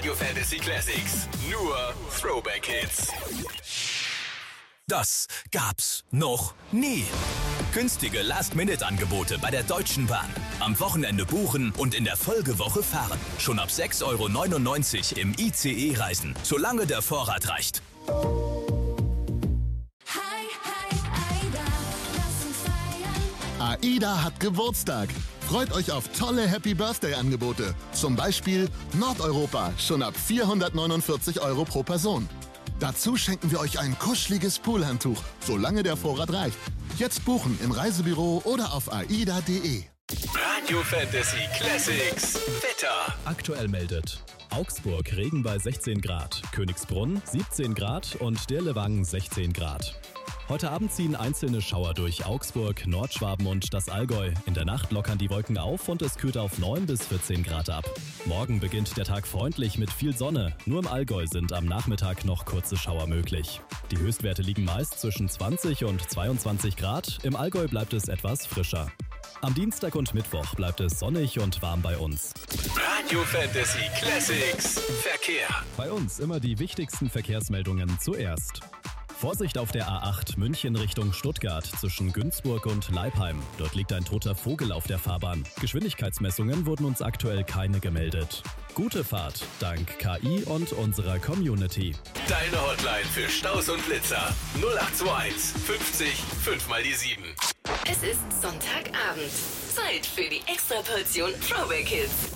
Radio Fantasy Classics. Nur Throwback Hits. Das gab's noch nie. Günstige Last-Minute-Angebote bei der Deutschen Bahn. Am Wochenende buchen und in der Folgewoche fahren. Schon ab 6,99 € im ICE reisen, solange der Vorrat reicht. AIDA hat Geburtstag. Freut euch auf tolle Happy-Birthday-Angebote. Zum Beispiel Nordeuropa, schon ab 449 € pro Person. Dazu schenken wir euch ein kuscheliges Poolhandtuch, solange der Vorrat reicht. Jetzt buchen im Reisebüro oder auf aida.de. Radio Fantasy Classics. Wetter. Aktuell meldet Augsburg Regen bei 16 Grad, Königsbrunn 17 Grad und Dirlewang 16 Grad. Heute Abend ziehen einzelne Schauer durch Augsburg, Nordschwaben und das Allgäu. In der Nacht lockern die Wolken auf und es kühlt auf 9 bis 14 Grad ab. Morgen beginnt der Tag freundlich mit viel Sonne. Nur im Allgäu sind am Nachmittag noch kurze Schauer möglich. Die Höchstwerte liegen meist zwischen 20 und 22 Grad. Im Allgäu bleibt es etwas frischer. Am Dienstag und Mittwoch bleibt es sonnig und warm bei uns. Radio Fantasy Classics. Verkehr. Bei uns immer die wichtigsten Verkehrsmeldungen zuerst. Vorsicht auf der A8 München Richtung Stuttgart zwischen Günzburg und Leipheim. Dort liegt ein toter Vogel auf der Fahrbahn. Geschwindigkeitsmessungen wurden uns aktuell keine gemeldet. Gute Fahrt, dank KI und unserer Community. Deine Hotline für Staus und Blitzer. 0821 50 5 mal die 7. Es ist Sonntagabend. Zeit für die Extraportion Throwback Hits.